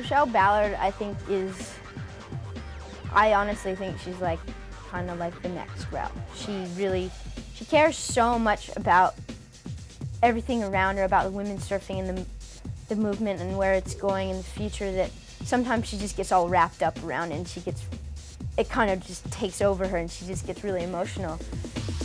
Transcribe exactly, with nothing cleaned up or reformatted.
Michelle Ballard, I think, is, I honestly think she's like, kind of like the next Rel. She really, she cares so much about everything around her, about the women surfing and the, the movement and where it's going in the future, that sometimes she just gets all wrapped up around it and she gets, it kind of just takes over her and she just gets really emotional.